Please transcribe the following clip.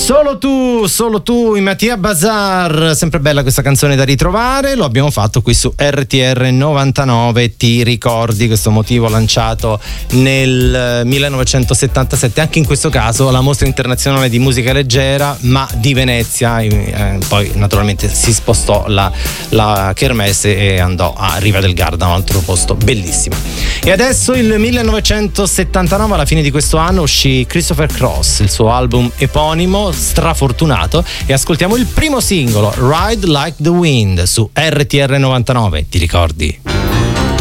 Solo tu in Mattia Bazar, sempre bella questa canzone da ritrovare, lo abbiamo fatto qui su RTR 99, ti ricordi questo motivo lanciato nel 1977, anche in questo caso la Mostra Internazionale di Musica Leggera, ma di Venezia, poi naturalmente si spostò la kermesse e andò a Riva del Garda, un altro posto bellissimo. E adesso il 1979, alla fine di questo anno, uscì Christopher Cross, il suo album eponimo, strafortunato, e ascoltiamo il primo singolo, Ride Like the Wind, su RTR 99, ti ricordi?